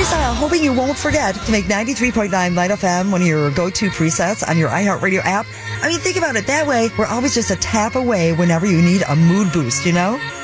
Freestyle, hoping you won't forget to make 93.9 Light FM one of your go-to presets on your iHeartRadio app. I mean, think about it that way. We're always just a tap away whenever you need a mood boost, you know?